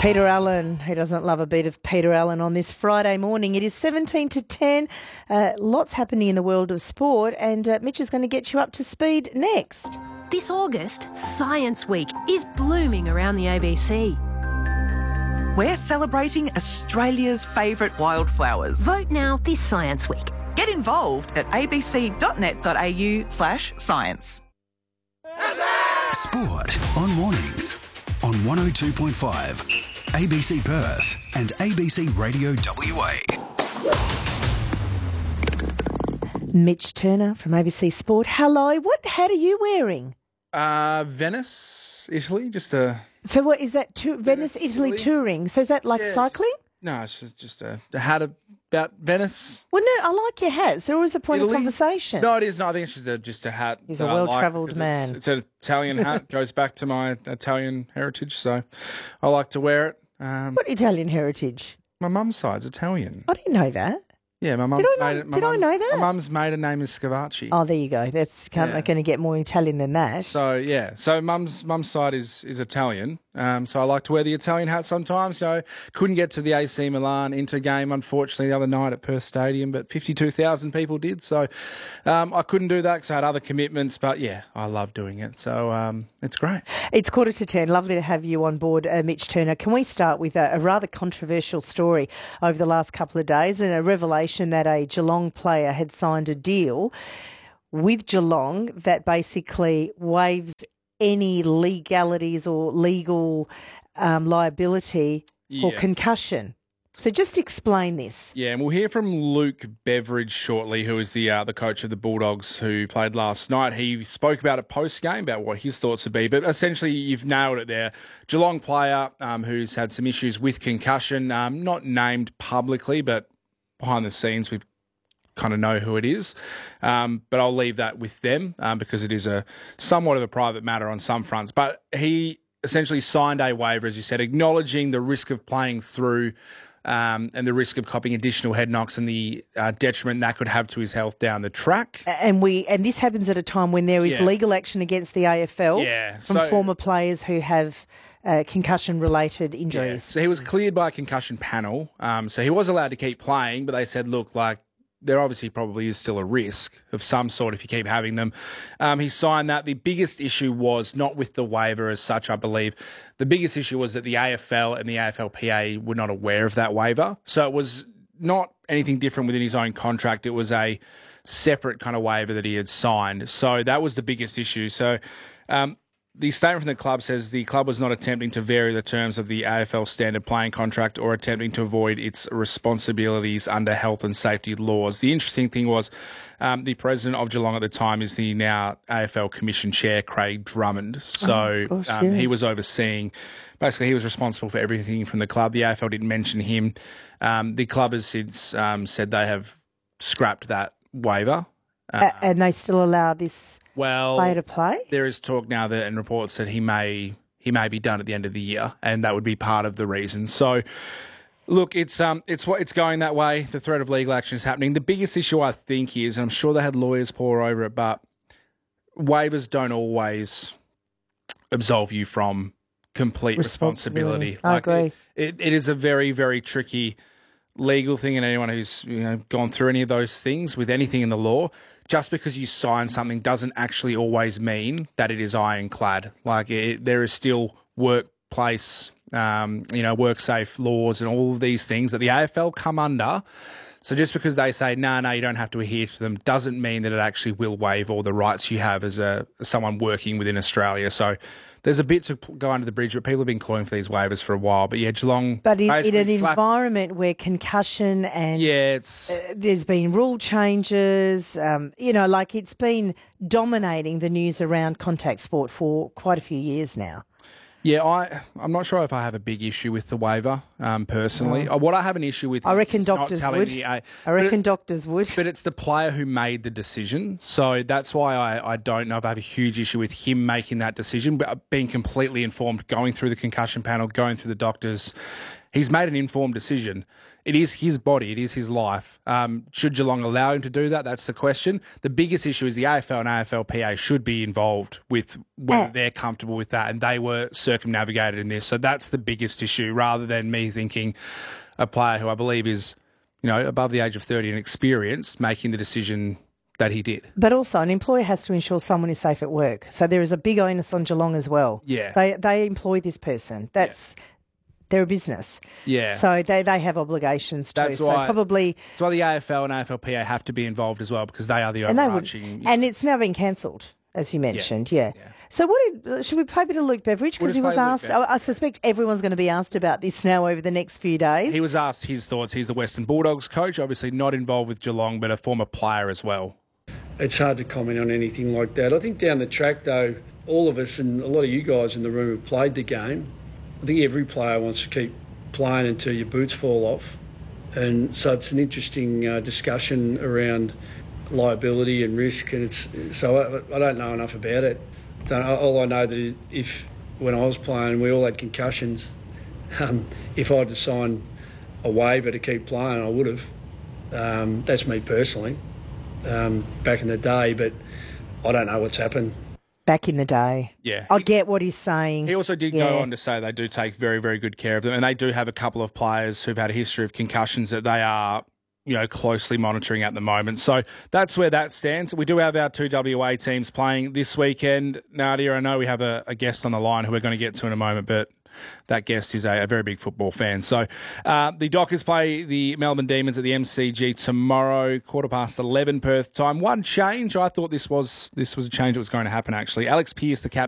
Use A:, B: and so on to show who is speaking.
A: Peter Allen, who doesn't love a beat of Peter Allen on this Friday morning? It is 17 to 10. Lots happening in the world of sport, and Mitch is going to get you up to speed next.
B: This August, Science Week is blooming around the ABC.
C: We're celebrating Australia's favourite wildflowers.
B: Vote now this Science Week.
C: Get involved at abc.net.au/science.
D: Sport on mornings on 102.5 ABC Perth and ABC Radio WA.
A: Mitch Turner from ABC Sport. Hello. What hat are you wearing?
E: Venice, Italy.
A: So what is that? Venice, Italy touring. So is that like cycling?
E: No, it's just a hat about Venice.
A: Well, no, I like your hats. They're always a point of conversation.
E: No, it is. No, I think it's just a hat.
A: He's a well-travelled man.
E: It's an Italian hat. Goes back to my Italian heritage, so I like to wear it.
A: What Italian heritage?
E: My mum's side's Italian.
A: I didn't know that.
E: Yeah, my mum's made it.
A: Did I know that?
E: My mum's maiden name is Scavacci.
A: Oh, there you go. That's going to get more Italian than that.
E: So yeah, mum's side is Italian. So I like to wear the Italian hat sometimes. Couldn't get to the AC Milan Inter game, unfortunately, the other night at Perth Stadium, but 52,000 people did. So I couldn't do that because I had other commitments. But yeah, I love doing it. So it's great.
A: It's 9:45. Lovely to have you on board, Mitch Turner. Can we start with a rather controversial story over the last couple of days, and a revelation that a Geelong player had signed a deal with Geelong that basically waives any legalities or legal liability for concussion. So just explain this.
E: Yeah, and we'll hear from Luke Beveridge shortly, who is the coach of the Bulldogs who played last night. He spoke about it post-game, about what his thoughts would be. But essentially, you've nailed it there. Geelong player who's had some issues with concussion, not named publicly, but behind the scenes, we kind of know who it is. But I'll leave that with them because it is a somewhat of a private matter on some fronts. But he essentially signed a waiver, as you said, acknowledging the risk of playing through and the risk of copying additional head knocks and the detriment that could have to his health down the track.
A: And this happens at a time when there is legal action against the AFL from former players who have concussion-related injuries. Yeah.
E: So he was cleared by a concussion panel. So he was allowed to keep playing, but they said, look, there obviously probably is still a risk of some sort if you keep having them. He signed that. The biggest issue was not with the waiver as such, I believe. The biggest issue was that the AFL and the AFLPA were not aware of that waiver. So it was not anything different within his own contract. It was a separate kind of waiver that he had signed. So that was the biggest issue. So the statement from the club says the club was not attempting to vary the terms of the AFL standard playing contract or attempting to avoid its responsibilities under health and safety laws. The interesting thing was the president of Geelong at the time is the now AFL Commission Chair, Craig Drummond. So he was overseeing, basically he was responsible for everything from the club. The AFL didn't mention him. The club has since said they have scrapped that waiver.
A: And they still allow this player to play?
E: There is talk now that and reports that he may be done at the end of the year, and that would be part of the reason. So, look, it's going that way. The threat of legal action is happening. The biggest issue, I think, is, and I'm sure they had lawyers pour over it, but waivers don't always absolve you from complete responsibility.
A: I agree.
E: It is a very, very tricky legal thing, and anyone who's gone through any of those things with anything in the law, just because you sign something doesn't actually always mean that it is ironclad. There is still workplace, work safe laws and all of these things that the AFL come under. So just because they say, no, you don't have to adhere to them, doesn't mean that it actually will waive all the rights you have as someone working within Australia. So there's a bit to go under the bridge, but people have been calling for these waivers for a while. But yeah, Geelong...
A: But in an environment where concussion and...
E: Yeah,
A: there's been rule changes, it's been dominating the news around contact sport for quite a few years now.
E: Yeah, I'm not sure if I have a big issue with the waiver, personally. What I have an issue with...
A: I reckon doctors would. Doctors would.
E: But it's the player who made the decision. So that's why I don't know if I have a huge issue with him making that decision, but being completely informed, going through the concussion panel, going through the doctors, He's made an informed decision. It is his body. It is his life. Should Geelong allow him to do that? That's the question. The biggest issue is the AFL and AFLPA should be involved with whether they're comfortable with that, and they were circumnavigated in this. So that's the biggest issue, rather than me thinking a player who I believe is, above the age of 30 and experienced, making the decision that he did.
A: But also, an employer has to ensure someone is safe at work. So there is a big onus on Geelong as well.
E: Yeah.
A: They employ this person. They're a business.
E: Yeah.
A: So they have obligations too.
E: That's
A: so
E: why
A: probably...
E: That's why the AFL and AFLPA have to be involved as well, because they are the overarching...
A: And it's now been cancelled, as you mentioned, yeah. So should we play a bit of Luke Beveridge? Because he was asked... I suspect everyone's going to be asked about this now over the next few days.
E: He was asked his thoughts. He's the Western Bulldogs coach, obviously not involved with Geelong, but a former player as well.
F: It's hard to comment on anything like that. I think down the track, though, all of us and a lot of you guys in the room have played the game. I think every player wants to keep playing until your boots fall off. And so it's an interesting discussion around liability and risk. And so I don't know enough about it. All I know that when I was playing, we all had concussions. If I'd have signed a waiver to keep playing, I would have. That's me personally. Back in the day, but I don't know what's happened.
A: Back in the day.
E: Yeah.
A: I get what he's saying.
E: He also did go on to say they do take very, very good care of them, and they do have a couple of players who've had a history of concussions that they are, closely monitoring at the moment. So that's where that stands. We do have our two WA teams playing this weekend. Nadia, I know we have a guest on the line who we're going to get to in a moment, but that guest is a very big football fan. So the Dockers play the Melbourne Demons at the MCG tomorrow, 11:15 Perth time. One change. I thought this was a change that was going to happen, actually. Alex Pearce, the captain,